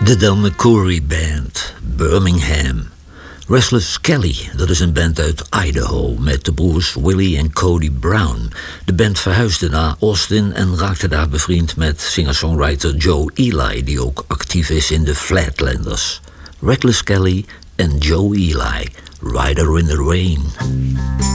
De Del McCoury Band, Birmingham. Restless Kelly, dat is een band uit Idaho met de broers Willie en Cody Brown. De band verhuisde naar Austin en raakte daar bevriend met singer-songwriter Joe Ely, die ook actief is in de Flatlanders. Restless Kelly en Joe Ely, Rider in the Rain.